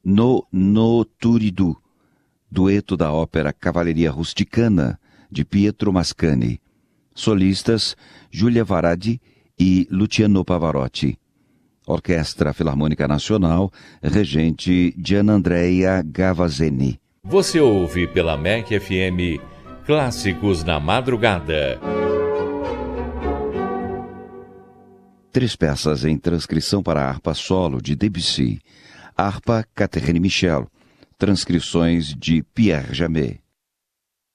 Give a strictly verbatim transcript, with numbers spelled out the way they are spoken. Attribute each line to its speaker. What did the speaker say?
Speaker 1: No Noturidu, dueto da ópera Cavalleria Rusticana, de Pietro Mascagni. Solistas, Giulia Varadi e Luciano Pavarotti. Orquestra Filarmônica Nacional, regente Gianandrea Gavazzeni.
Speaker 2: Você ouve pela M E C F M Clássicos na Madrugada.
Speaker 1: Três peças em transcrição para harpa solo de Debussy. Harpa Catherine Michel. Transcrições de Pierre Jamet.